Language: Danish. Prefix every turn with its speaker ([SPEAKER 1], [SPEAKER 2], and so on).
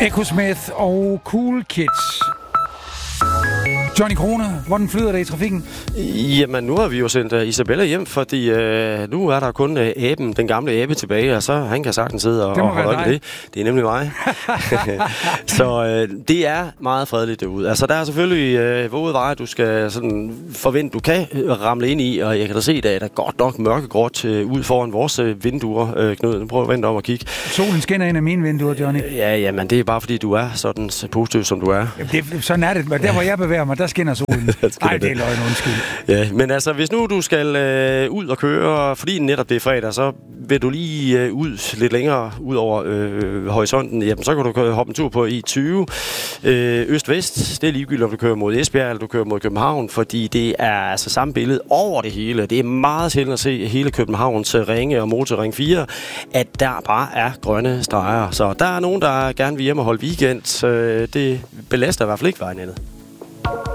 [SPEAKER 1] Echosmith og Cool Kids. Johnny Krone, hvordan flyder det i trafikken?
[SPEAKER 2] Jamen, nu har vi jo sendt Isabella hjem, fordi nu er der kun aben, den gamle abe tilbage, og så han kan sagtens sidde og holde øje med det. Det er nemlig mig. Så det er meget fredeligt derude. Altså, der er selvfølgelig våde veje, du skal sådan forvente, du kan ramle ind i, og jeg kan da se, at der er godt nok mørkegråt ud foran vores vinduer, Knud. Nu prøver jeg at vente om at kigge.
[SPEAKER 1] Solen skinner ind af mine vinduer, Johnny.
[SPEAKER 2] Ja, men det er bare fordi, du er sådan positiv, som du er.
[SPEAKER 1] Jamen, sådan er det. Der, hvor jeg bevæger mig, der skinner solen. Nej, det er løgn, undskyld.
[SPEAKER 2] Ja, men altså, hvis nu du skal ud og køre, fordi netop det er fredag, så vil du lige ud lidt længere ud over horisonten, jamen, så kan du hoppe en tur på I20 øst-vest. Det er ligegyldigt, om du kører mod Esbjerg eller du kører mod København, fordi det er altså samme billede over det hele. Det er meget sjældent at se hele Københavns ringe og motorring 4, at der bare er grønne streger. Så der er nogen, der gerne vil hjem og holde weekend. Det belaster i hvert fald ikke vejnettet.